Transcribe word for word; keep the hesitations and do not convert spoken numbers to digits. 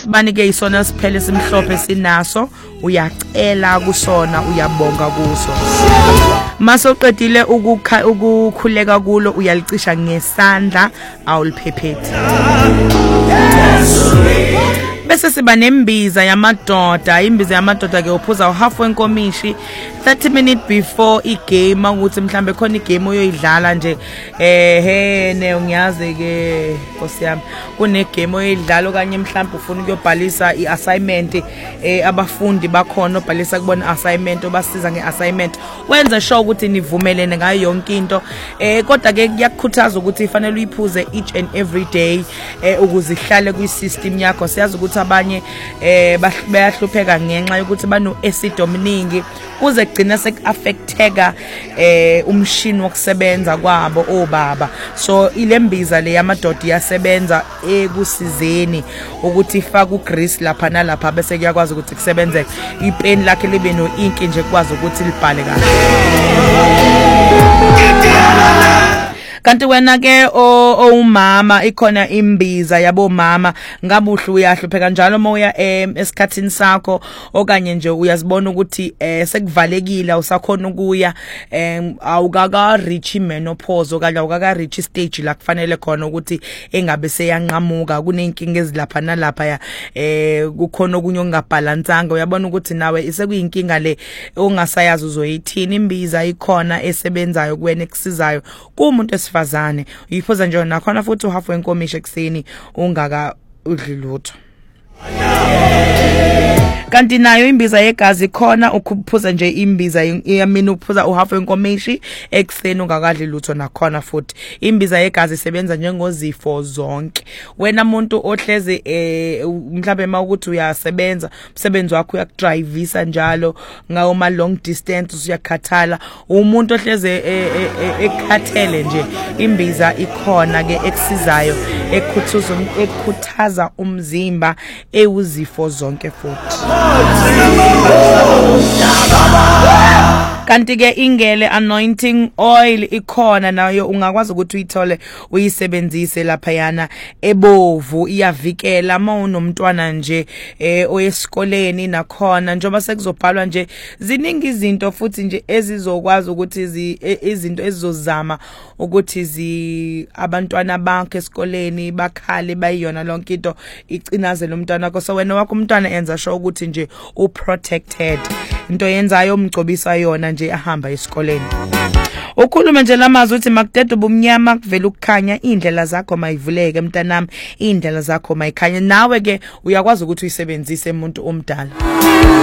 isibani ke isona siphele simhlophe sinaso uyacela kusona uyabonga kuso mase uqedile ukukha ukukhuleka kulo uyalicisha ngesandla awuliphephethi bese siba nembiza yamadoda imbiza yamadoda ke uphuza uhalf wenkomishi thirty minutes before igame ukuthi mhlambe khona igame oyoyidlala nje eh he ne ungiyazi ke nkosiyami kune game oyidlala okanye mhlambe ufuna ukuyobhalisa iassignment eh abafundi bakhona obhalisa kubona assignment obasiza ngeassignment wenza sure ukuthi nivumelene ngayo yonke into eh kodwa ke kuyakukhuthaza ukuthi ifanele uyiphuze each and every day eh ukuze ihlale kwi-system yakho siyazi ukuthi abanye eh bayahlupheka ngenxa yokuthi bano acid omningi kuze kugcina sekuaffecteka eh umshini wokusebenza kwabo obaba so ilembiza le yamadoda iyasebenza ekusizeni ukuthi ifaka ugrease lapha nalapha bese kuyakwazi ukuthi kusebenze ipeni lakhe libe no ink nje kwazi ukuthi libhale kahle kanti wena ke owumama ikhona imbiza yabo mama ngabuhle uyahlupheka njalo moya esikhathini sakho okanye nje uyazibona ukuthi sekuvalekile awusakhona ukuya awukaka reach menopause okanye awukaka reach stage la kufanele khona ukuthi engabe seyanqamuka kunenkinga ezilapha nalapha ya eh kukhona okunye ongabalansanga uyabona ukuthi nawe isekuyinkinga le ongasayazi uzoyithini imbiza ikhona esebenzayo kuwena ekusizayo kumuntu esifazane uyiphuza nje nakhona futhi uhalf wenkomishi ekseni ungaka udli lutho kanti nayo imbiza yegazi khona ukuphuza nje imbiza iyamina ukuphuza uhalf wenkomishi ekseni ungakadli lutho nakhona futhi imbiza yegazi isebenza njengozifo zonke wena umuntu ohleze eh mhlawumbe mawukuthi uyasebenza umsebenzi wakho uyakudrivisa njalo ngawo ma long distance usiyakhathala umuntu ohleze ekhathele nje imbiza ikhona ke eksizayo ekuthuthuza ekukhuthaza umzimba ewuzifo zonke futhi kanti ke ingele anointing oil ikhona nayo ungakwazi ukuthi uyithole uyisebenzise lapha yana ebovu iyavikela uma unomntwana nje eh oyesikoleni nakhona njoba sekuzobhalwa nje ziningi izinto futhi nje ezizokwazi ukuthi izinto ezizozama ukuthi zi abantwana bakhe esikoleni bakhale bayiyona lonke into icinaze lo mntwana wakho so wena wakho umntwana enza sure ukuthi nje uprotected into yenzayo umgcobisa yona nje ahamba esikoleni ukhuluma nje lamazwi uthi makudede ubumnyama kuvela ukukhanya indlela zakho mayivuleke mntanami indlela zakho mayikhanye nawe ke uyakwazi ukuthi uyisebenzise umuntu omdala